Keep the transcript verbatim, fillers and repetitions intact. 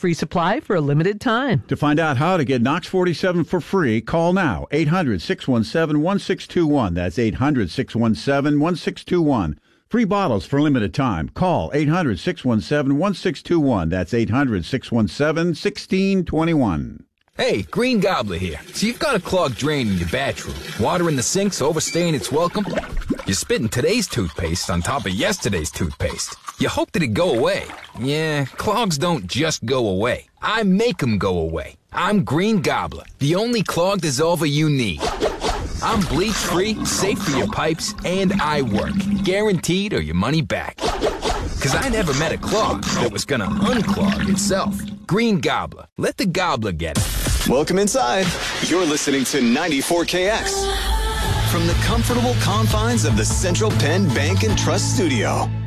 free supply for a limited time. To find out how to get Knox forty-seven for free, call now. eight hundred, six one seven, one six two one. That's eight hundred, six one seven, one six two one. Free bottles for limited time. Call eight hundred, six one seven, one six two one. That's eight hundred, six one seven, one six two one. Hey, Green Gobbler here. So you've got a clogged drain in your bathroom. Water in the sink's overstaying its welcome. You're spitting today's toothpaste on top of yesterday's toothpaste. You hope that it go away. Yeah, clogs don't just go away. I make them go away. I'm Green Gobbler, the only clog dissolver you need. I'm bleach-free, safe for your pipes, and I work. Guaranteed or your money back. Because I never met a clog that was gonna unclog itself. Green Gobbler. Let the gobbler get it. Welcome inside. You're listening to ninety-four K X. From the comfortable confines of the Central Penn Bank and Trust Studio.